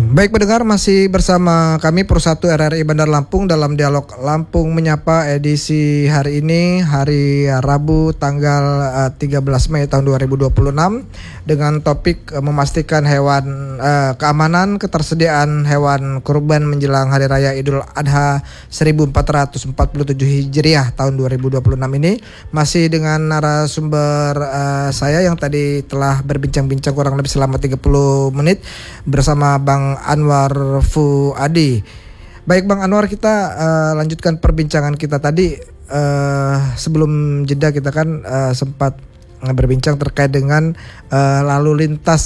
Baik pendengar, masih bersama kami Persatu RRI Bandar Lampung dalam dialog Lampung Menyapa edisi hari ini, hari Rabu tanggal 13 Mei tahun 2026 dengan topik memastikan keamanan ketersediaan hewan kurban menjelang Hari Raya Idul Adha 1447 Hijriah tahun 2026 ini. Masih dengan narasumber saya yang tadi telah berbincang-bincang kurang lebih selama 30 menit bersama Bang Anwar Fuadi. Baik Bang Anwar, kita lanjutkan perbincangan kita tadi. Sebelum jeda kita kan sempat berbincang terkait dengan lalu lintas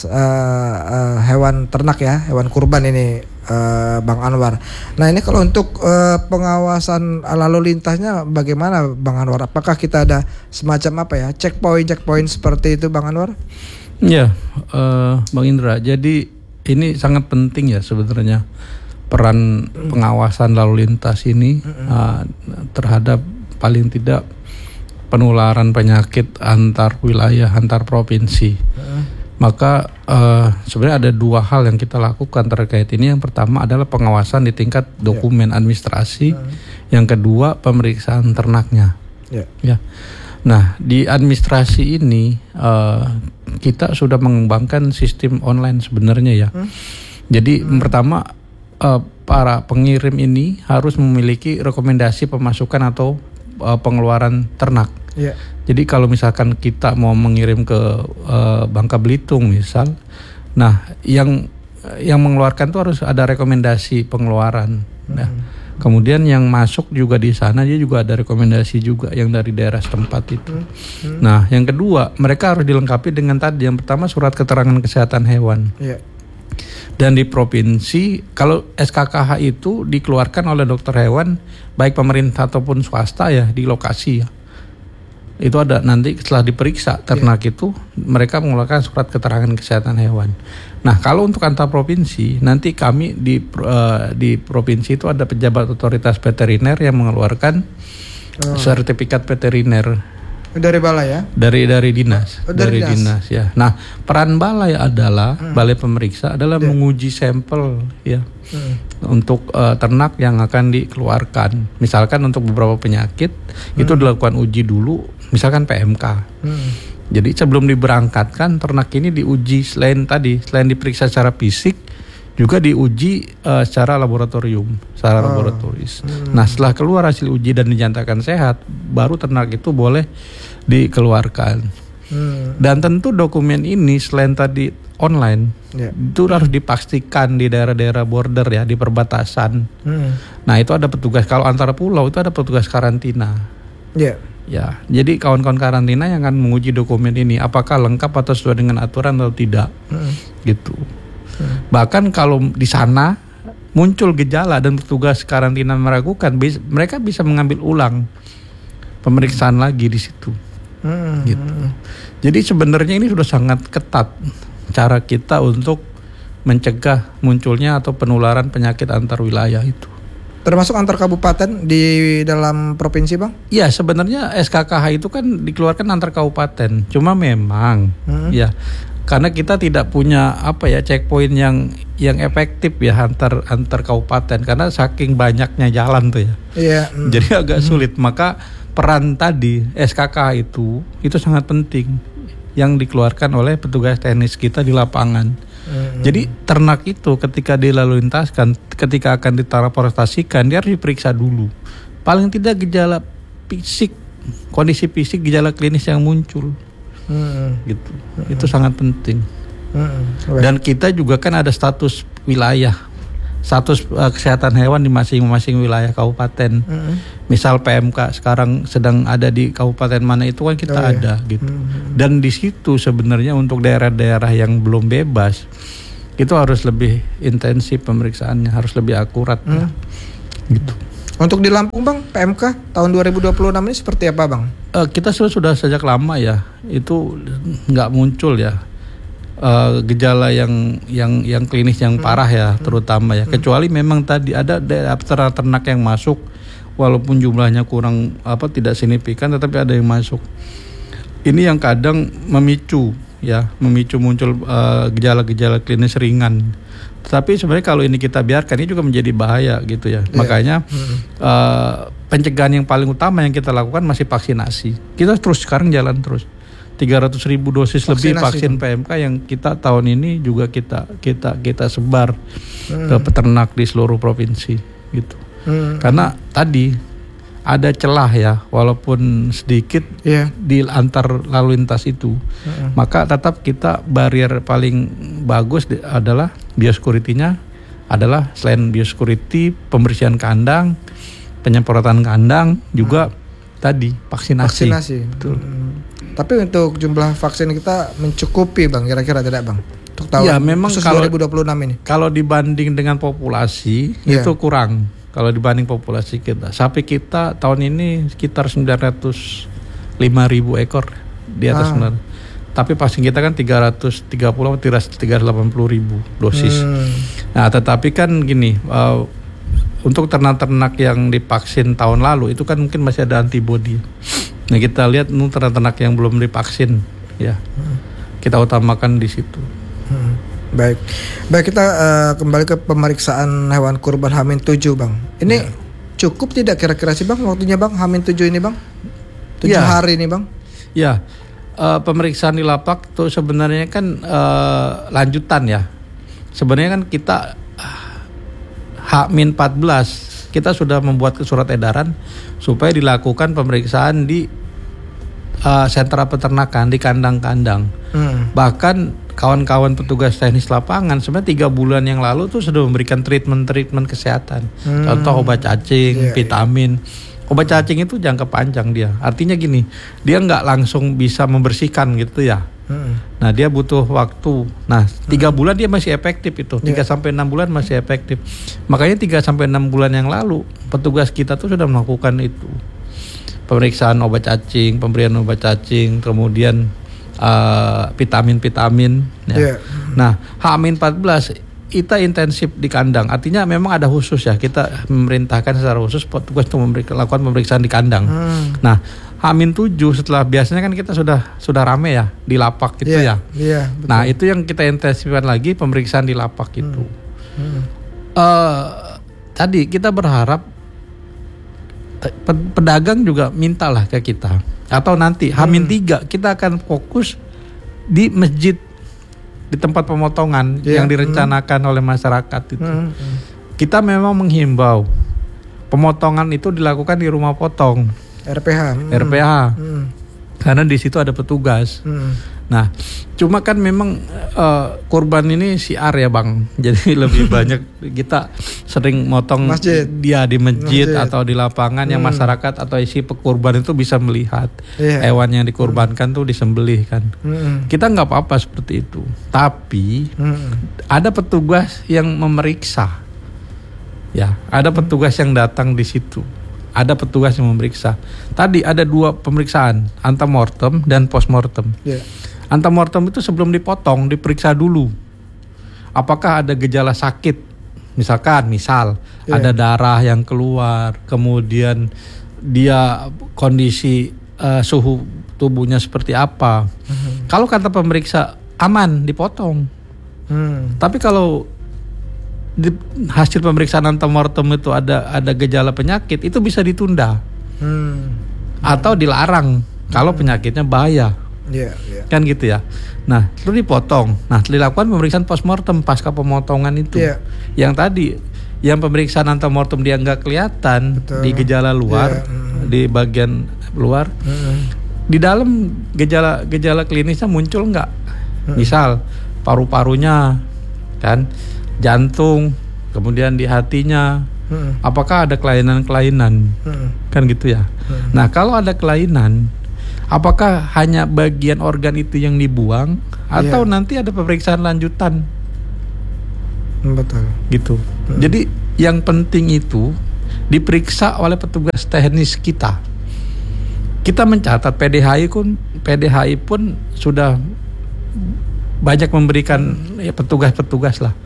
hewan ternak ya, hewan kurban ini Bang Anwar. Nah ini kalau untuk pengawasan lalu lintasnya bagaimana Bang Anwar? Apakah kita ada semacam checkpoint seperti itu Bang Anwar? Ya, Bang Indra. Jadi ini sangat penting ya sebenarnya peran pengawasan lalu lintas ini terhadap paling tidak penularan penyakit antar wilayah, antar provinsi. Maka sebenarnya ada dua hal yang kita lakukan terkait ini. Yang pertama adalah pengawasan di tingkat dokumen administrasi. Yang kedua pemeriksaan ternaknya. Ya. Nah di administrasi ini kita sudah mengembangkan sistem online sebenarnya ya. Jadi pertama para pengirim ini harus memiliki rekomendasi pemasukan atau pengeluaran ternak. Jadi kalau misalkan kita mau mengirim ke Bangka Belitung misal, nah yang mengeluarkan itu harus ada rekomendasi pengeluaran. Nah, kemudian yang masuk juga di sana dia juga ada rekomendasi juga yang dari daerah setempat itu. Nah, yang kedua mereka harus dilengkapi dengan tadi yang pertama surat keterangan kesehatan hewan. Dan di provinsi kalau SKKH itu dikeluarkan oleh dokter hewan baik pemerintah ataupun swasta ya di lokasi ya. Itu ada nanti setelah diperiksa ternak itu mereka mengeluarkan surat keterangan kesehatan hewan. Nah kalau untuk antar provinsi nanti kami di provinsi itu ada pejabat otoritas veteriner yang mengeluarkan sertifikat veteriner dari balai ya? Dari dinas. Dari dinas ya. Nah peran balai adalah balai pemeriksa adalah menguji sampel ya untuk ternak yang akan dikeluarkan. Misalkan untuk beberapa penyakit itu dilakukan uji dulu, misalkan PMK. Jadi sebelum diberangkatkan ternak ini diuji selain diperiksa secara fisik juga diuji secara laboratorium, secara laboratoris. Nah setelah keluar hasil uji dan dinyatakan sehat, baru ternak itu boleh dikeluarkan. Dan tentu dokumen ini selain tadi online, itu harus dipastikan di daerah-daerah border ya, di perbatasan. Nah itu ada petugas, kalau antar pulau itu ada petugas karantina. Ya, jadi kawan-kawan karantina yang akan menguji dokumen ini apakah lengkap atau sesuai dengan aturan atau tidak, gitu. Bahkan kalau di sana muncul gejala dan petugas karantina meragukan, mereka bisa mengambil ulang pemeriksaan lagi di situ. Gitu. Jadi sebenarnya ini sudah sangat ketat cara kita untuk mencegah munculnya atau penularan penyakit antar wilayah itu. Termasuk antar kabupaten di dalam provinsi Bang? Iya sebenarnya SKKH itu kan dikeluarkan antar kabupaten. Cuma memang ya karena kita tidak punya checkpoint yang efektif ya antar kabupaten karena saking banyaknya jalan tuh ya. Jadi agak sulit. Maka peran tadi SKK itu sangat penting yang dikeluarkan oleh petugas teknis kita di lapangan. Jadi ternak itu ketika dilalu lintaskan, ketika akan ditransportasikan dia harus diperiksa dulu. Paling tidak gejala fisik, kondisi fisik, gejala klinis yang muncul. Gitu. Itu sangat penting. Dan kita juga kan ada status wilayah, status kesehatan hewan di masing-masing wilayah kabupaten. Misal PMK sekarang sedang ada di kabupaten mana itu kan kita ada gitu. Dan di situ sebenarnya untuk daerah-daerah yang belum bebas itu harus lebih intensif pemeriksaannya, harus lebih akurat ya. Gitu. Untuk di Lampung Bang, PMK tahun 2026 ini seperti apa Bang? Kita sudah sejak lama ya, itu nggak muncul ya gejala yang klinis yang parah ya, terutama ya. Kecuali memang tadi ada ternak yang masuk, walaupun jumlahnya kurang tidak signifikan, tetapi ada yang masuk. Ini yang kadang memicu ya, memicu muncul gejala-gejala klinis ringan. Tetapi sebenarnya kalau ini kita biarkan, ini juga menjadi bahaya gitu ya. Makanya pencegahan yang paling utama yang kita lakukan masih vaksinasi. Kita terus sekarang jalan terus. 300.000 dosis vaksinasi lebih vaksin PMK yang kita tahun ini juga kita sebar ke peternak di seluruh provinsi gitu. Karena tadi ada celah ya, walaupun sedikit di antar lalu lintas itu. Maka tetap kita barier paling bagus adalah biosecurity-nya adalah selain biosecurity, pembersihan kandang, penyemprotan kandang, juga tadi vaksinasi. Betul. Tapi untuk jumlah vaksin kita mencukupi Bang, kira-kira tidak Bang? Untuk tahun ya, memang kalau 2026 ini. Kalau dibanding dengan populasi itu kurang. Kalau dibanding populasi kita, sapi kita tahun ini sekitar 905.000 ekor di atas benar. Tapi vaksin kita kan 380 380.000 dosis. Nah, tetapi kan gini, untuk ternak-ternak yang divaksin tahun lalu itu kan mungkin masih ada antibodi. Nah, kita lihat untuk ternak-ternak yang belum divaksin ya. Kita utamakan di situ. Baik, kita kembali ke pemeriksaan hewan kurban H-7 Bang. Ini cukup tidak kira-kira sih Bang waktunya Bang H-7 ini Bang? 7 hari ini Bang? Ya, pemeriksaan di lapak itu sebenarnya kan lanjutan ya. Sebenarnya kan kita H-14 kita sudah membuat surat edaran supaya dilakukan pemeriksaan di sentra peternakan, di kandang-kandang. Bahkan kawan-kawan petugas teknis lapangan sebenarnya 3 bulan yang lalu tuh sudah memberikan treatment kesehatan. Contoh obat cacing, vitamin. Obat cacing itu jangka panjang dia. Artinya gini, dia nggak langsung bisa membersihkan gitu ya. Nah, dia butuh waktu. Nah, 3 bulan dia masih efektif itu. 3-6 bulan masih efektif. Makanya 3-6 bulan yang lalu petugas kita tuh sudah melakukan itu. Pemeriksaan obat cacing, pemberian obat cacing, kemudian vitamin ya. Nah, H-14 kita intensif di kandang. Artinya memang ada khusus ya, kita memerintahkan secara khusus petugas untuk melakukan pemeriksaan di kandang. Nah, H-7 setelah biasanya kan kita sudah rame ya di lapak gitu ya. Nah, itu yang kita intensifkan lagi pemeriksaan di lapak itu. Tadi kita berharap pedagang juga mintalah ke kita. Atau nanti H-3 kita akan fokus di masjid, di tempat pemotongan yang direncanakan oleh masyarakat itu. Kita memang menghimbau pemotongan itu dilakukan di rumah potong RPH. Karena di situ ada petugas. Nah, cuma kan memang kurban ini siar ya Bang. Jadi lebih banyak kita sering motong dia di masjid atau di lapangan yang masyarakat atau isi pekurban itu bisa melihat hewan yang dikurbankan tuh disembelih kan. Kita nggak apa-apa seperti itu. Tapi ada petugas yang memeriksa. Ya, ada petugas yang datang di situ. Ada petugas yang memeriksa. Tadi ada 2 pemeriksaan, antemortem dan postmortem. Antemortem itu sebelum dipotong diperiksa dulu. Apakah ada gejala sakit? Misal ada darah yang keluar, kemudian dia kondisi suhu tubuhnya seperti apa. Kalau kata pemeriksa aman dipotong. Tapi kalau di hasil pemeriksaan antemortem itu ada gejala penyakit, itu bisa ditunda atau dilarang kalau penyakitnya bahaya. Kan gitu ya. Nah, lalu dipotong. Nah, dilakukan pemeriksaan postmortem pasca pemotongan itu. Yang tadi, yang pemeriksaan antemortem dia nggak kelihatan di gejala luar, di bagian luar. Di dalam gejala klinisnya muncul nggak? Misal paru-parunya, kan, jantung, kemudian di hatinya. Apakah ada kelainan-kelainan? Kan gitu ya. Nah, kalau ada kelainan, apakah hanya bagian organ itu yang dibuang atau nanti ada pemeriksaan lanjutan? Betul. Gitu. Jadi yang penting itu diperiksa oleh petugas teknis kita. Kita mencatat PDHI pun sudah banyak memberikan petugas-petugas lah.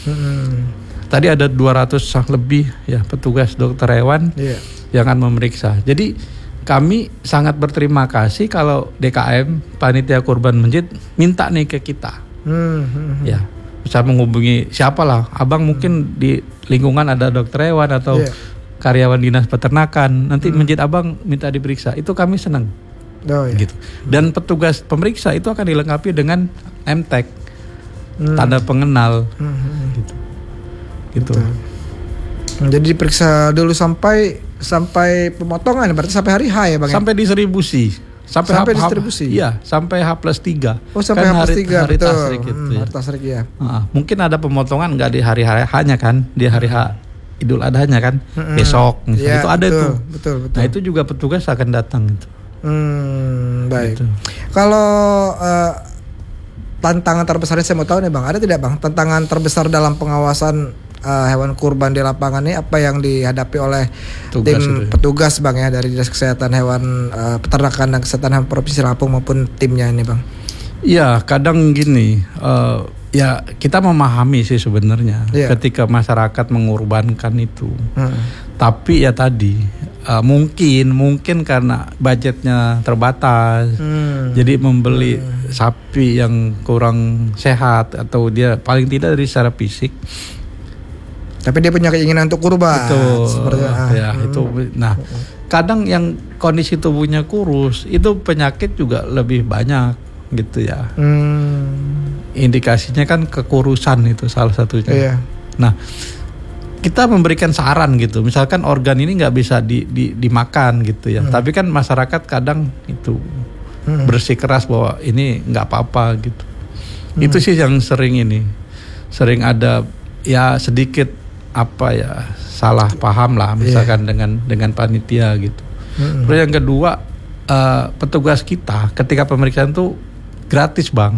Tadi ada 200 lebih ya petugas dokter hewan yang akan memeriksa. Jadi kami sangat berterima kasih kalau DKM panitia kurban masjid minta nih ke kita. Ya, bisa menghubungi siapalah, abang mungkin di lingkungan ada dokter hewan atau karyawan dinas peternakan, nanti masjid abang minta diperiksa, itu kami senang. Gitu. Dan petugas pemeriksa itu akan dilengkapi dengan MTEK, tanda pengenal, gitu. Jadi diperiksa dulu sampai pemotongan, berarti sampai hari H ya bang? Sampai distribusi. Sampai distribusi? Iya, sampai H+3. Oh sampai kan H+3, hari betul. Tasrik gitu ya. Hari Tasrik ya. Mungkin ada pemotongan nggak di hari H-nya kan, di hari H Idul Adha-nya kan, besok misalnya, itu ada betul, tuh. Betul. Nah itu juga petugas akan datang itu. Baik. Gitu. Kalau tantangan terbesarnya saya mau tahu nih bang, ada tidak bang tantangan terbesar dalam pengawasan hewan kurban di lapangan ini, apa yang dihadapi oleh tim petugas bang ya dari Dinas Kesehatan Hewan Peternakan dan Kesehatan Hewan Provinsi Lampung maupun timnya ini bang? Iya, kadang gini, ya kita memahami sih sebenarnya ketika masyarakat mengorbankan itu. Tapi ya tadi mungkin karena budgetnya terbatas, jadi membeli sapi yang kurang sehat atau dia paling tidak dari secara fisik. Tapi dia punya keinginan untuk kurban. Betul. Itu. Nah, kadang yang kondisi tubuhnya kurus itu penyakit juga lebih banyak gitu ya. Indikasinya kan kekurusan itu salah satunya. Nah, kita memberikan saran gitu. Misalkan organ ini nggak bisa dimakan gitu ya. Tapi kan masyarakat kadang itu bersikeras bahwa ini nggak apa-apa gitu. Itu sih yang sering ada ya sedikit salah paham lah misalkan dengan panitia gitu. Terus yang kedua, petugas kita ketika pemeriksaan tuh gratis bang.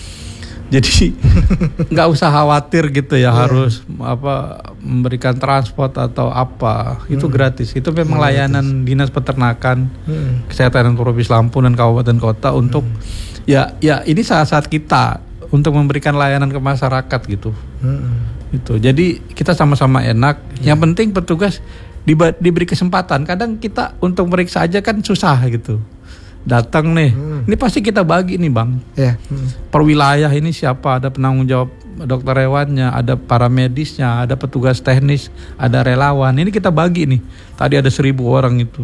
Jadi nggak usah khawatir gitu ya harus memberikan transport atau apa, itu gratis. Itu memang layanan Dinas Peternakan, Kesehatan Provinsi Lampung dan kabupaten kota untuk ya ini saat kita untuk memberikan layanan ke masyarakat gitu. Itu. Jadi kita sama-sama enak. Yang penting petugas diberi kesempatan. Kadang kita untuk meriksa aja kan susah gitu. Datang nih, ini pasti kita bagi nih bang. Per wilayah ini siapa, ada penanggung jawab dokter hewannya, ada paramedisnya, ada petugas teknis, ada relawan. Ini kita bagi nih. Tadi ada 1.000 orang itu.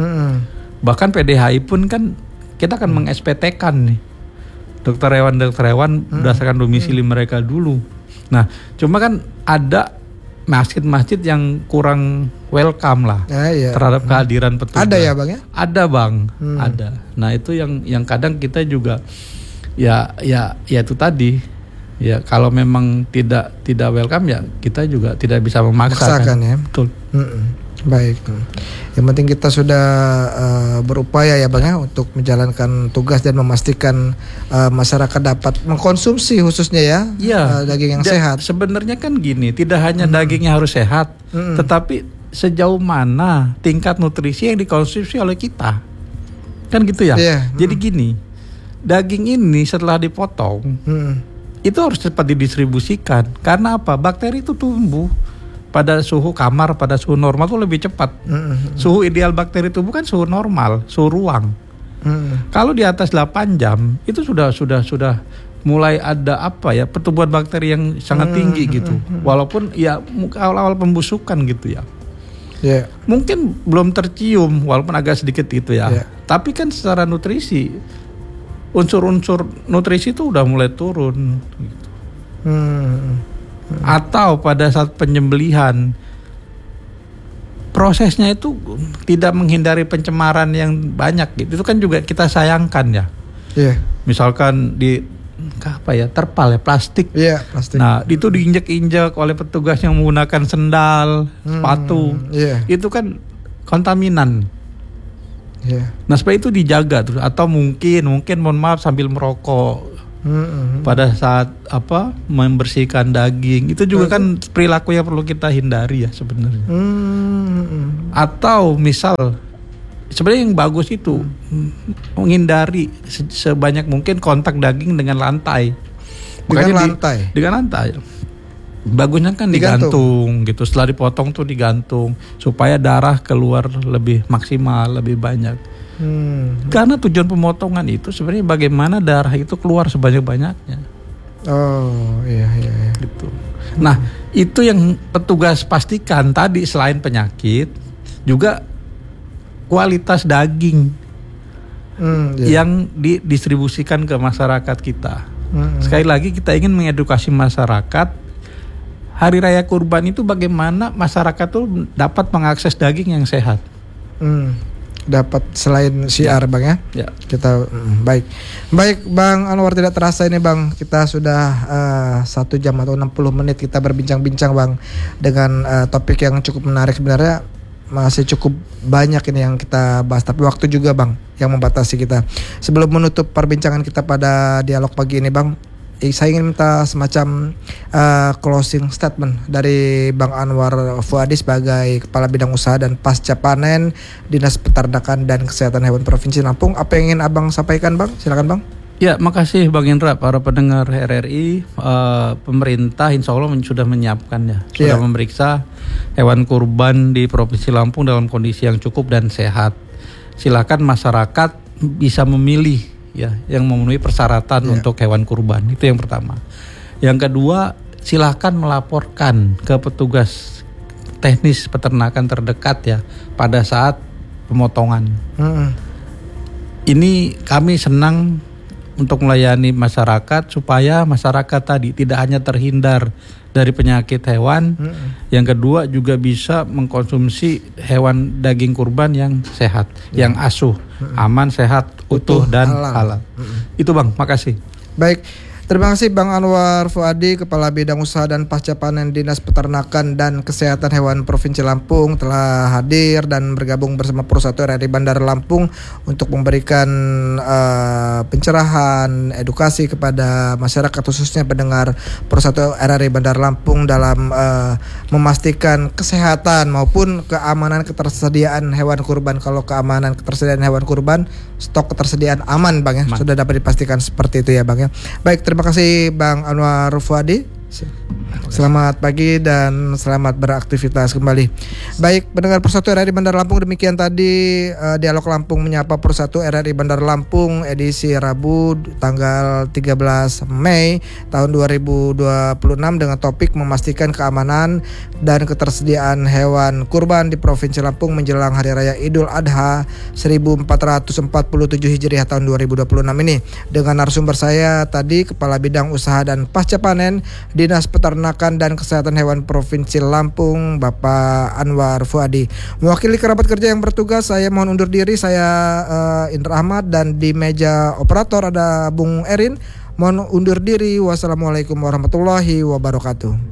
Bahkan PDHI pun kan kita akan meng-SPT-kan nih dokter hewan berdasarkan domisili mereka dulu. Nah, cuma kan ada masjid-masjid yang kurang welcome lah terhadap kehadiran petugas. Ada ya bang ya? Ada bang, ada. Nah itu yang kadang kita juga ya itu tadi ya kalau memang tidak welcome ya kita juga tidak bisa memaksakan ya. Betul. Baik. Yang penting kita sudah berupaya ya bang ya untuk menjalankan tugas dan memastikan masyarakat dapat mengkonsumsi khususnya ya daging yang sehat. Sebenarnya kan gini, tidak hanya dagingnya harus sehat, tetapi sejauh mana tingkat nutrisi yang dikonsumsi oleh kita, kan gitu ya. Jadi gini, daging ini setelah dipotong itu harus cepat didistribusikan. Karena apa? Bakteri itu tumbuh pada suhu kamar, pada suhu normal itu lebih cepat. Suhu ideal bakteri tubuh kan suhu normal, suhu ruang. Kalau di atas 8 jam itu sudah mulai ada pertumbuhan bakteri yang sangat tinggi gitu. Walaupun ya awal-awal pembusukan gitu ya. Mungkin belum tercium walaupun agak sedikit gitu ya. Tapi kan secara nutrisi unsur-unsur nutrisi itu udah mulai turun gitu. Atau pada saat penyembelihan prosesnya itu tidak menghindari pencemaran yang banyak gitu. Itu kan juga kita sayangkan ya. Misalkan di terpal plastik. Plastik. Nah, itu diinjak-injak oleh petugas yang menggunakan sendal, sepatu. Itu kan kontaminan. Nah, supaya itu dijaga terus atau mungkin mohon maaf sambil merokok. Pada saat membersihkan daging itu juga kan perilaku yang perlu kita hindari ya sebenarnya. Atau misal sebenarnya yang bagus itu menghindari sebanyak mungkin kontak daging dengan lantai. Dengan lantai. Bagusnya kan digantung gitu. Setelah dipotong tuh digantung supaya darah keluar lebih maksimal, lebih banyak. Karena tujuan pemotongan itu sebenarnya bagaimana darah itu keluar sebanyak-banyaknya. Oh iya. Gitu. Nah itu yang petugas pastikan tadi, selain penyakit juga kualitas daging yang didistribusikan ke masyarakat kita. Sekali lagi kita ingin mengedukasi masyarakat. Hari Raya Kurban itu bagaimana masyarakat tuh dapat mengakses daging yang sehat. Dapat selain siar Bang ya. Kita baik Bang Anwar, tidak terasa ini Bang, kita sudah 1 jam atau 60 menit kita berbincang-bincang Bang dengan topik yang cukup menarik. Sebenarnya masih cukup banyak ini yang kita bahas, tapi waktu juga Bang yang membatasi kita. Sebelum menutup perbincangan kita pada dialog pagi ini Bang, saya ingin minta semacam closing statement dari Bang Anwar Fuadi sebagai Kepala Bidang Usaha dan Pasca Panen Dinas Peternakan dan Kesehatan Hewan Provinsi Lampung. Apa yang ingin Abang sampaikan Bang? Silakan Bang. Ya, makasih Bang Indra, para pendengar RRI. Pemerintah insya Allah sudah menyiapkan ya, sudah memeriksa hewan kurban di Provinsi Lampung dalam kondisi yang cukup dan sehat. Silakan masyarakat bisa memilih ya yang memenuhi persyaratan untuk hewan kurban. Itu yang pertama. Yang kedua, silakan melaporkan ke petugas teknis peternakan terdekat ya pada saat pemotongan. Ini kami senang untuk melayani masyarakat supaya masyarakat tadi tidak hanya terhindar dari penyakit hewan, yang kedua juga bisa mengkonsumsi hewan daging kurban yang sehat, yang asuh, aman, sehat, utuh dan halal. Itu Bang, makasih. Baik. Terima kasih Bang Anwar Fuadi, Kepala Bidang Usaha dan Pasca Panen Dinas Peternakan dan Kesehatan Hewan Provinsi Lampung, telah hadir dan bergabung bersama Pro 1 RRI Bandar Lampung untuk memberikan pencerahan, edukasi kepada masyarakat khususnya pendengar Pro 1 RRI Bandar Lampung dalam memastikan kesehatan maupun keamanan ketersediaan hewan kurban. Kalau keamanan ketersediaan hewan kurban, stok ketersediaan aman Bang ya, sudah dapat dipastikan seperti itu ya Bang ya. Baik, terima kasih Bang Anwar Fuadi. Selamat pagi dan selamat beraktivitas kembali. Baik, pendengar Pro 1 RRI Bandar Lampung, demikian tadi Dialog Lampung Menyapa Pro 1 RRI Bandar Lampung edisi Rabu tanggal 13 Mei tahun 2026 dengan topik memastikan keamanan dan ketersediaan hewan kurban di Provinsi Lampung menjelang Hari Raya Idul Adha 1447 Hijriah tahun 2026 ini. Dengan narasumber saya tadi Kepala Bidang Usaha dan Pasca Panen Dinas Peternakan dan Kesehatan Hewan Provinsi Lampung, Bapak Anwar Fuadi. Mewakili kerabat kerja yang bertugas, saya mohon undur diri. Saya Indra Ahmad, dan di meja operator ada Bung Erin. Mohon undur diri. Wassalamualaikum warahmatullahi wabarakatuh.